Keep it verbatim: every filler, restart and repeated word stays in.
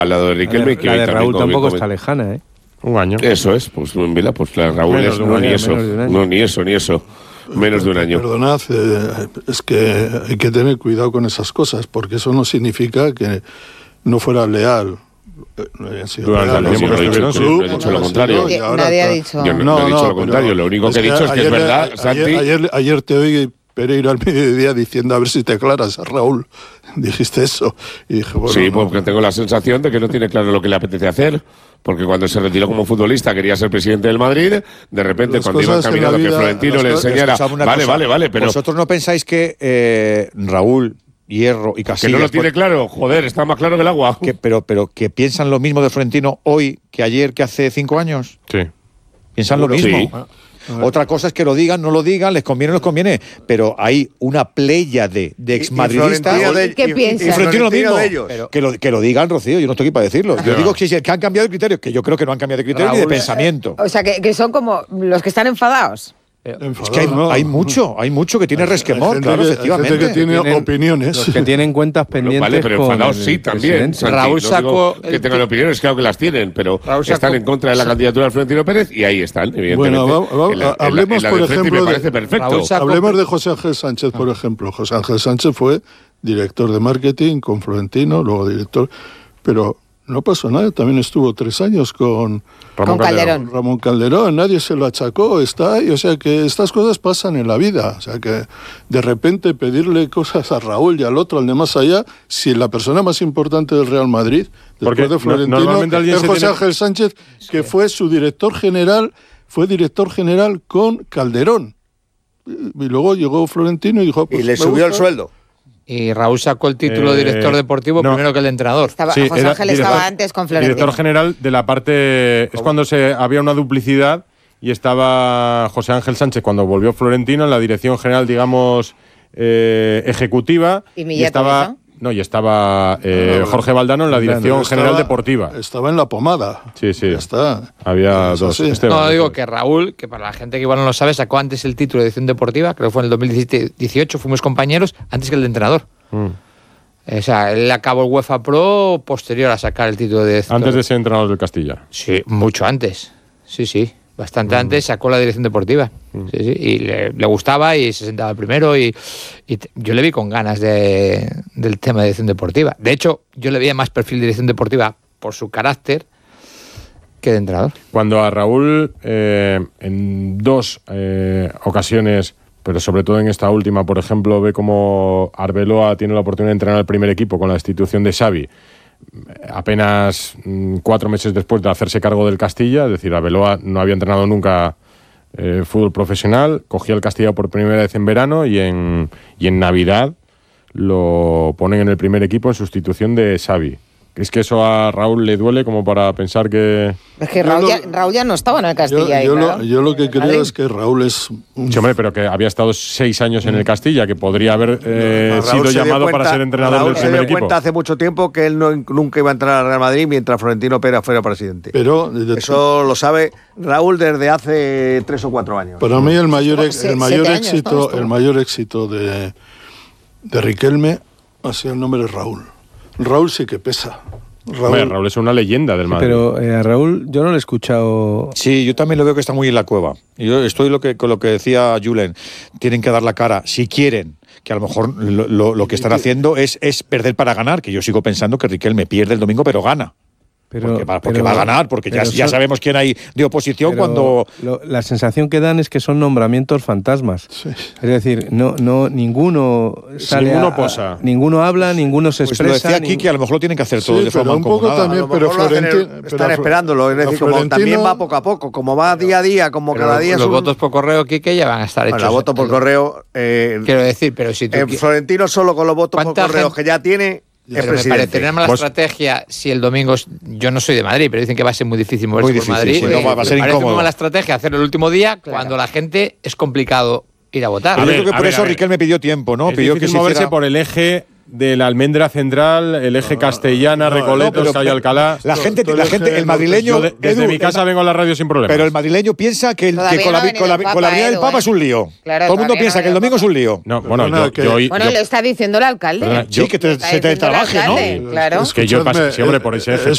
al lado de Riquelme. La de, la de Raúl tampoco está lejana, ¿eh? Un año. Eso es, pues mira, pues la Raúl menos es de un no año, ni eso, no ni eso, ni eso. Menos de un año. Perdonad, eh, es que hay que tener cuidado con esas cosas, porque eso no significa que no fuera leal. No hayan sido Durante leales. el tiempo que estuvieron, sí, no he dicho lo contrario. Y ahora Nadie ha está- dicho. Yo no, no he dicho lo contrario, lo único que he dicho es que es ayer- verdad, ayer- Santi. Ayer, ayer te oí, Pereira, al mediodía diciendo a ver si te aclaras a Raúl. Dijiste eso. Y dije, bueno, Sí, no. porque tengo la sensación de que no tiene claro lo que le apetece hacer. Porque cuando se retiró como futbolista quería ser presidente del Madrid. De repente, Las cuando iba cosas en la encaminado que vida- Florentino Las le cosas- enseñara. escuchadme una Vale, cosa. vale, vale, pero. ¿Vosotros no pensáis que eh, Raúl, Hierro y Que Casillas... no lo tiene pues, claro, joder, está más claro que el agua. que, pero, pero que piensan lo mismo de Florentino hoy que ayer, que hace cinco años? Sí. Piensan lo Sí. mismo. Otra cosa es que lo digan, no lo digan, les conviene o no les conviene. Pero hay una pléyade de exmadridistas. Florentino de- ¿Qué y- piensan? Y Florentino lo mismo. de ellos. Pero que, lo, que lo digan, Rocío, yo no estoy aquí para decirlo. Yo digo que, sí, que han cambiado de criterio, que yo creo que no han cambiado de criterio ni de Raúl, pensamiento. O sea, que, que son como los que están enfadados. Es que hay, no. hay mucho, hay mucho que tiene resquemor, Hay gente claro, que- hay efectivamente. gente que tiene Tienen- opiniones. Los que tienen cuentas pendientes Vale, pero con enfadados el sí también. presidente. Santi. Raúl No digo sacó que el tengan ti- opiniones, claro que las tienen, pero Raúl sacó- están en contra de la candidatura de Florentino Pérez y ahí están, evidentemente. Bueno, va- va- En la- en la- hablemos, en la por de frente ejemplo, me de- parece perfecto. Raúl sacó- Hablemos de José Ángel Sánchez, por ejemplo. José Ángel Sánchez fue director de marketing con Florentino, luego director, pero no pasó nada. También estuvo tres años con Con Calderón. Ramón Calderón. Nadie se lo achacó, está ahí. O sea que estas cosas pasan en la vida. O sea que de repente pedirle cosas a Raúl y al otro, al de más allá, si la persona más importante del Real Madrid, Porque después de no- Florentino, normalmente alguien es se José tiene- Ángel Sánchez, que fue su director general, fue director general con Calderón. Y luego llegó Florentino y dijo... Y pues, le me subió el gusta. sueldo. Y Raúl sacó el título de Eh, director deportivo no. primero que el de entrenador. Estaba, Sí, José era Ángel director- estaba antes con Florentino. Director general de la parte. Es cuando se había una duplicidad y estaba José Ángel Sánchez cuando volvió Florentino en la dirección general, digamos, eh, ejecutiva. Y Millet estaba. también, No, y estaba eh, Jorge Valdano en la dirección Estaba- general deportiva. Estaba en la pomada. Sí, sí. Ya está. Había Es dos. así. Esteban, No, sí. digo que Raúl, que para la gente que igual no lo sabe, sacó antes el título de edición deportiva, creo que fue en el dos mil dieciocho, fuimos compañeros, antes que el de entrenador. Mm. O sea, él acabó el UEFA Pro posterior a sacar el título de... Antes de ser entrenador del Castilla. Sí, mucho antes. Sí, sí. Bastante antes sacó la dirección deportiva. Sí, sí. Y le, le gustaba y se sentaba primero y, y te- yo le vi con ganas de, del tema de dirección deportiva. De hecho, yo le veía más perfil de dirección deportiva por su carácter que de entrenador. Cuando a Raúl, eh, en dos eh, ocasiones, pero sobre todo en esta última, por ejemplo, ve como Arbeloa tiene la oportunidad de entrenar al primer equipo con la destitución de Xavi, apenas mm, cuatro meses después de hacerse cargo del Castilla, es decir, Arbeloa no había entrenado nunca eh, fútbol profesional, cogía el Castilla por primera vez en verano y en, y en Navidad lo ponen en el primer equipo en sustitución de Xavi. ¿Es que eso a Raúl le duele como para pensar que...? Es que Yo Raúl, lo- ya, Raúl ya no estaba en el Yo, Castilla. ahí, yo claro. lo, yo lo que creo Madrid. es que Raúl es un Sí, hombre, pero que había estado seis años en el Castilla, que podría haber eh, Raúl sido se dio llamado para cuenta- ser entrenador Raúl del se primer dio equipo. cuenta hace mucho tiempo que él no, nunca iba a entrar al Real Madrid mientras Florentino Pérez fuera presidente. Pero de- Eso lo sabe Raúl desde hace tres o cuatro años. para mí el mayor, ex- Se- el mayor siete años, ¿no? éxito, Estuvo. el mayor éxito de, de Riquelme ha sido el nombre de Raúl. Raúl sí que pesa. Raúl, Hombre, Raúl es una leyenda del Madrid. Pero eh, a Raúl yo no le he escuchado. Sí, yo también lo veo que está muy en la cueva. Y Yo estoy lo que, con lo que decía Julen. Tienen que dar la cara, si quieren, que a lo mejor lo, lo- lo que están haciendo es, es perder para ganar, que yo sigo pensando que Riquelme pierde el domingo, pero gana. Pero, porque va, porque pero- va a ganar, porque ya, pero ya son- sabemos quién hay de oposición pero cuando... lo- la sensación que dan es que son nombramientos fantasmas. Es decir, no, no, ninguno sale ninguno a- posa. ninguno habla, ninguno se Pues lo expresa. decía aquí, nin- que a lo mejor lo tienen que hacer todo Sí, de pero forma un poco mancomunada. también, A lo pero mejor lo hacen Florentino- el- pero están Flo- esperándolo, es pero decir, como Florentino- también va poco a poco, como va día a día, como Pero cada día... es los un- votos por correo, Quique, ya van a estar Bueno, hechos. la voto por correo... eh, Quiero decir, pero si tú... en qui- Florentino solo con los votos por ¿Cuánta correo gente- que ya tiene... Es Pero me presidente. parecería una mala Pues- estrategia si el domingo. es- Yo no soy de Madrid, pero dicen que va a ser muy difícil moverse Muy por difícil, Madrid. sí, no, va- va a ser me parece incómodo. muy mala estrategia hacerlo el último día cuando la gente es complicado ir a votar. Yo A ver, creo que a por ver, eso a ver. Riquelme pidió tiempo, ¿no? Es pidió que difícil se moverse hiciera... por el eje de la almendra central, el eje castellana, Recoletos, pero- Cayo Alcalá. La gente, todo la el gente, eje el madrileño... Yo de- desde Edu, mi casa el- vengo a la radio sin problemas. Pero el madrileño piensa que, el- que Todavía con, no la, ha vi- venido con, la, el con la Papa, venida del Edu, Papa ¿eh? es un lío. Claro, Todo el mundo todavía piensa no que el ha venido domingo es un lío. No, bueno, Perdona, yo, que- yo, hoy- Bueno, yo- le está diciendo el alcalde. Perdona, Sí, que te- Está se te diciendo el trabaje, ¿no? alcalde, Claro. Es que yo Escuchadme, paso, sí, hombre, por ese eje, es